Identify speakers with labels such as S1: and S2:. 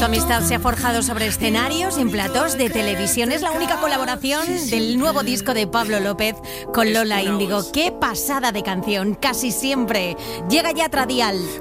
S1: Su amistad se ha forjado sobre escenarios y en platós de televisión. Es la única colaboración del nuevo disco de Pablo López con Lola Índigo. ¡Qué pasada de canción! Casi siempre. Llega ya Tradial.